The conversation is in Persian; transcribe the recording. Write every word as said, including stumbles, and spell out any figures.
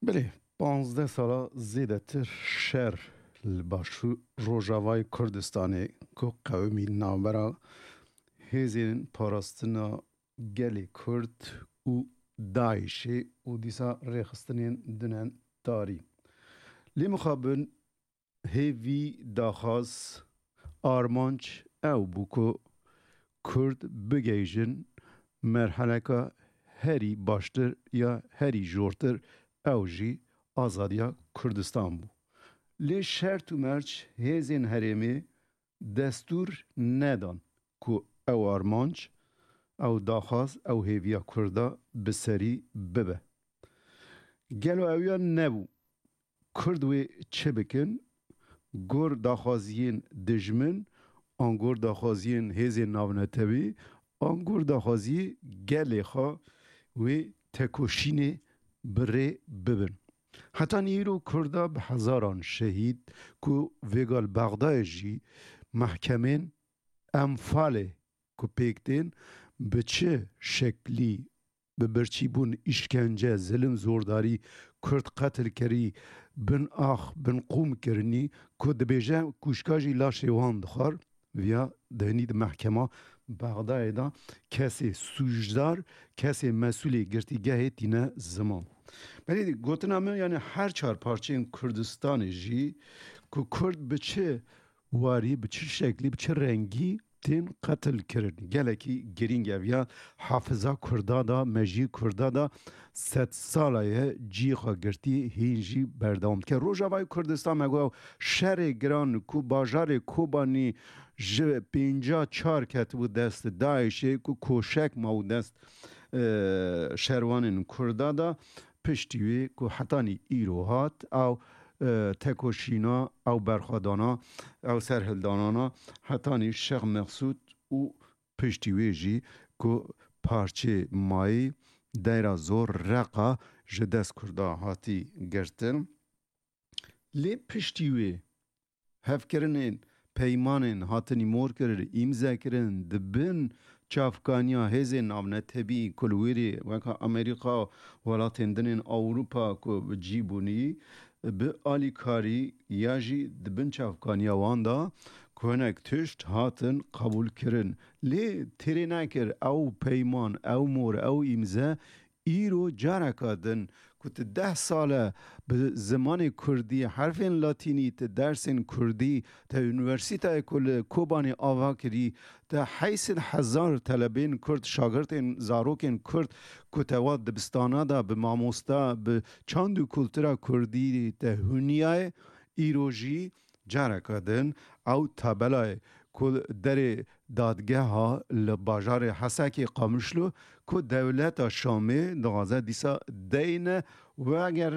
بله پانزده سالا زیده تر شهر الباشو روژاوای کردستانی که قومی نامبرا هزین پاراستنا گلی کرد و داعشی و دیسا ریخستنین دنن داری لی مخابن هیوی داخاز آرمانچ او بوکو کرد بگیجن مرحله که هری باشتر یا هری جورتر او جی آزادیا کردستان بو. لی شرط و مرچ هزین هریمی دستور ندان که او آرمانچ او داخاز او هیویا کردا بسری ببه. گلو اویا نبو. کردوی چه بکن؟ گر داخازین دجمن آنگر داخازین هزین ناونتوی آنگر داخازی گلی خوا و تکوشین بره ببن. حتی نیرو کردا به هزاران شهید که ویگال بغداد جی محکمین امفاله که پیکتین به چه شکلی به برچی بون اشکنجه ظلم زورداری کرد قتل کری بن آخ بن قوم کرنی که دبیجه کشکاجی لاشوان دخار ویا دهنید محکمه بغداد دا کسی سوجدار کسی مسئولی گرتیگه تینه زمان ولی گوتنامه یعنی هر چهار پارچه این کردستان جی که کرد به چه واری به چه شکلی به چه رنگی تین قتل کرد گله کی گرینگ اویا حافظا کردا دا مجی کردا دا ست ساله جی خوا گرتی هینجی بردام که روژاوای کردستان مگو شهر گران کو باجار کوبانی ج پینجا چار کت و دست داعشه کو کوشک ما دست شهروانین کردا دا پشتیوی که حتانی ایروهات او تکوشینا او برخوادانا او سرهلدانانا حتانی شیخ مقصود و پشتیوی جی که پارچه مای دایره زور رقا جدست کردا هاتی گرتن لی پشتیوی هف کرنین پیمانین هاتنی مور کرد امضا کرن دبن چافکانیا هزین نامنه تبی کلویری وکا امریکا ولاتین دنین اوروپا که جیبونی به آلی کاری یا جی دبن چافکانیا واندا کنک تشت هاتن قبول کرن لی تیری نکر او پیمان او مور او امضا ایرو جارکادن که ده ساله به زمان کردی حرفین لاتینی تا درسین کردی تا یونیورسیته کل کوبانی آوا کری تا حیث هزار طلبین کرد شاگردین زاروکین کرد که تواد دبستانا دا به ماموستا به چاندو کلترا کردی تا هنیای ایروژی جارکادن او تابلای که در دادگاه ها لباجار حساکی قامشلو که دولت شامه دغازه دیسا دین و اگر